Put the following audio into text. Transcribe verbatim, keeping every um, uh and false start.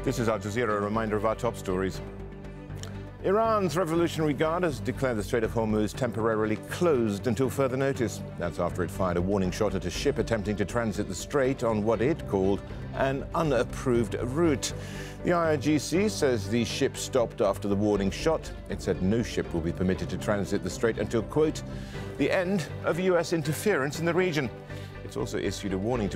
This is Al Jazeera, a reminder of our top stories. Iran's Revolutionary Guard has declared the Strait of Hormuz temporarily closed until further notice. That's after it fired a warning shot at a ship attempting to transit the strait on what it called an unapproved route. The I R G C says the ship stopped after the warning shot. It said no ship will be permitted to transit the strait until, quote, the end of U S interference in the region. It's also issued a warning to